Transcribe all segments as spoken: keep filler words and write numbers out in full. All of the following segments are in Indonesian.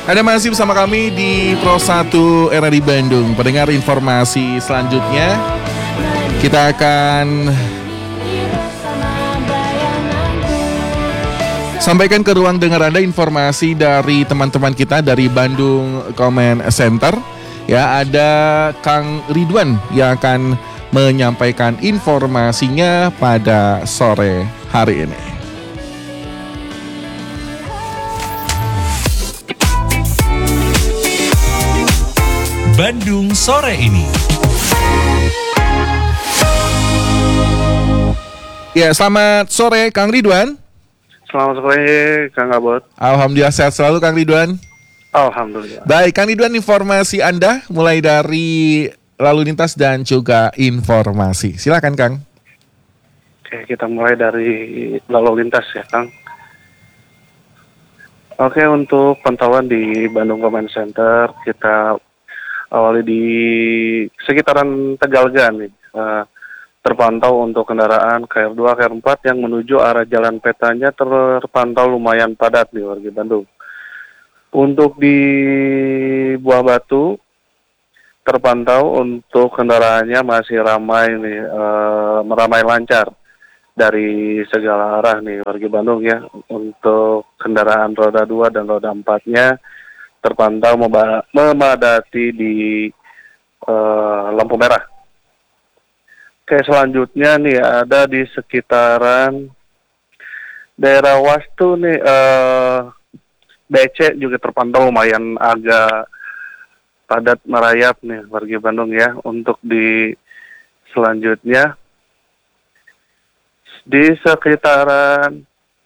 Ada masih bersama kami di Pro satu R R I Bandung. Pendengar, informasi selanjutnya kita akan sampaikan ke ruang dengar Anda informasi dari teman-teman kita dari Bandung Comment Center. Ya, ada Kang Ridwan yang akan menyampaikan informasinya pada sore hari ini. Bandung sore ini. Ya, selamat sore Kang Ridwan. Selamat sore Kang Abot. Alhamdulillah sehat selalu Kang Ridwan. Alhamdulillah. Baik, Kang Ridwan, informasi Anda mulai dari lalu lintas dan juga informasi. Silakan Kang. Oke, kita mulai dari lalu lintas ya Kang. Oke, untuk pantauan di Bandung Comment Center kita awali di sekitaran Tegalga nih. Uh, terpantau untuk kendaraan K R dua, K R empat yang menuju arah jalan petanya terpantau lumayan padat di warga Bandung. Untuk di Buah Batu terpantau untuk kendaraannya masih ramai nih, uh, meramai lancar dari segala arah nih warga Bandung ya. Untuk kendaraan roda dua dan roda empatnya terpantau memadati di uh, lampu merah. Oke, selanjutnya nih ada di sekitaran daerah Wastu nih, uh, B C juga terpantau lumayan agak padat merayap nih warga Bandung ya. Untuk di selanjutnya di sekitaran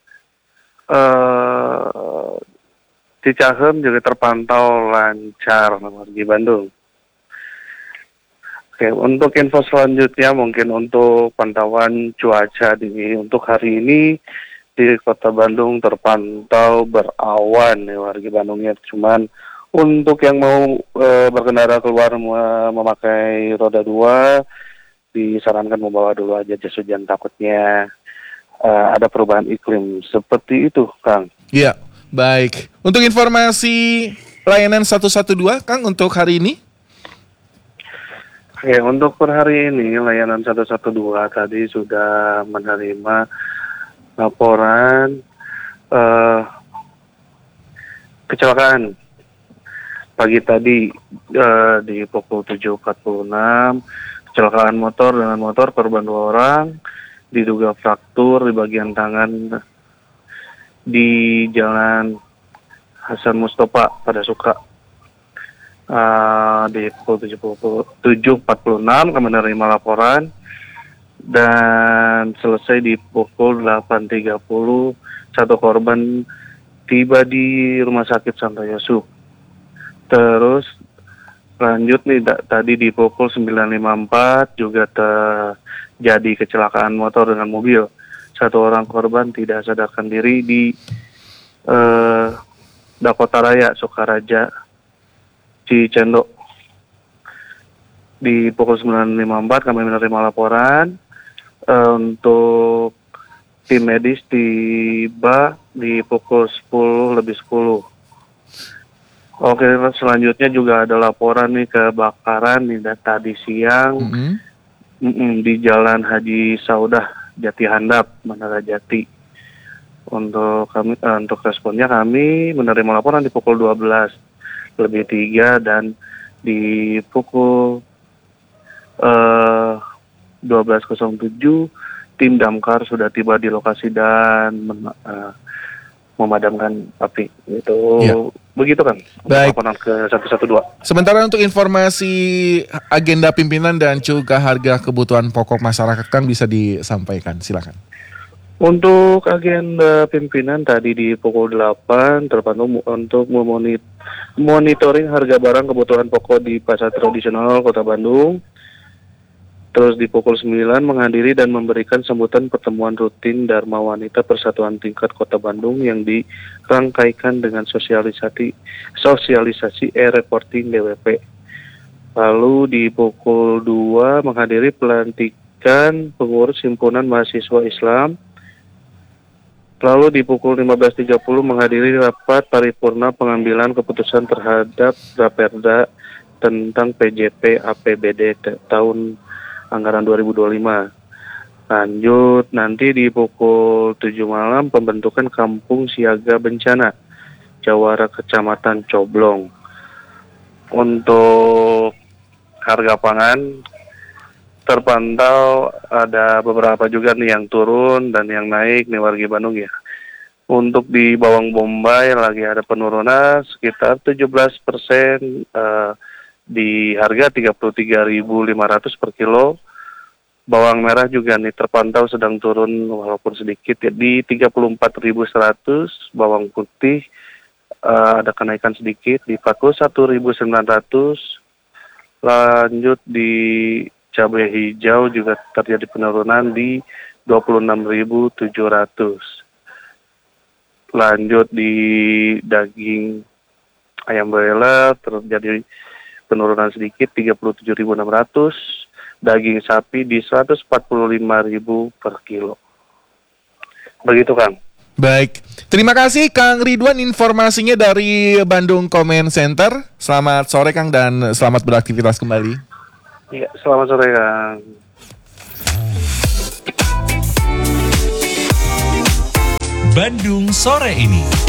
uh, Cicahem juga terpantau lancar warga Bandung. Oke, untuk info selanjutnya mungkin untuk pantauan cuaca di untuk hari ini di Kota Bandung terpantau berawan nih warga Bandungnya. Cuman untuk yang mau e, berkendara keluar me- memakai roda dua disarankan membawa dulu aja jas hujan, takutnya e, ada perubahan iklim seperti itu, Kang. Iya. Baik, untuk informasi layanan satu satu dua, Kang, untuk hari ini? Oke, untuk per hari ini layanan satu satu dua tadi sudah menerima laporan uh, kecelakaan pagi tadi uh, di pukul tujuh empat puluh enam, kecelakaan motor dengan motor, korban dua orang, diduga fraktur di bagian tangan di Jalan Hasan Mustafa pada Suka. Uh, di pukul tujuh empat puluh enam kami menerima laporan dan selesai di pukul delapan tiga puluh satu korban tiba di Rumah Sakit Santo Yusuf. Terus lanjut nih da- tadi di pukul sembilan lima puluh empat juga terjadi kecelakaan motor dengan mobil. Satu orang korban tidak sadarkan diri di uh, Dakota Raya, Sukaraja, Cicendo. Di pukul sembilan lima puluh empat kami menerima laporan uh, untuk tim medis tiba di pukul sepuluh lebih sepuluh. Oke, selanjutnya juga ada laporan nih kebakaran nih tadi siang mm-hmm. di Jalan Haji Saudah, Jati Handap, Menara Jati. Untuk kami uh, untuk responnya kami menerima laporan di pukul dua belas lebih tiga dan di pukul uh, dua belas tujuh tim damkar sudah tiba di lokasi dan men- uh, memadamkan api. Itu ya. Begitu kan? Baik. Laporan ke satu satu dua. Sementara untuk informasi agenda pimpinan dan juga harga kebutuhan pokok masyarakat kan bisa disampaikan. Silakan. Untuk agenda pimpinan tadi di pukul delapan terpantau untuk memonit- monitoring harga barang kebutuhan pokok di pasar tradisional Kota Bandung. Terus di pukul sembilan menghadiri dan memberikan sambutan pertemuan rutin Dharma Wanita Persatuan Tingkat Kota Bandung yang dirangkaikan dengan sosialisasi sosialisasi e-reporting D W P. Lalu di pukul dua menghadiri pelantikan pengurus Himpunan Mahasiswa Islam Lalu di pukul lima belas tiga puluh menghadiri rapat paripurna pengambilan keputusan terhadap Raperda tentang P J P A P B D t- tahun anggaran dua ribu dua puluh lima. Lanjut nanti di pukul tujuh malam pembentukan Kampung Siaga Bencana Jawara Kecamatan Coblong. Untuk harga pangan terpantau ada beberapa juga nih yang turun dan yang naik nih warga Bandung ya. Untuk di bawang bombay lagi ada penurunan sekitar tujuh belas persen uh, di harga tiga puluh tiga ribu lima ratus per kilo. Bawang merah juga nih terpantau sedang turun walaupun sedikit ya di tiga puluh empat ribu seratus. Bawang putih uh, ada kenaikan sedikit di empat puluh satu ribu sembilan ratus. Lanjut di cabai hijau juga terjadi penurunan di dua puluh enam ribu tujuh ratus. Lanjut di daging ayam broiler terjadi penurunan sedikit tiga puluh tujuh ribu enam ratus. Daging sapi di seratus empat puluh lima ribu per kilo. Begitu Kang. Baik, terima kasih Kang Ridwan informasinya dari Bandung Comment Center. Selamat sore Kang dan selamat beraktivitas kembali. Iya, selamat sore Kang. Bandung Sore Ini.